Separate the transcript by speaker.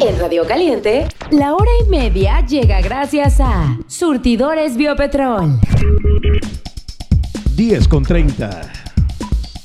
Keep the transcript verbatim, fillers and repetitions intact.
Speaker 1: En Radio Caliente, la hora y media llega gracias a Surtidores Biopetrol.
Speaker 2: diez con treinta.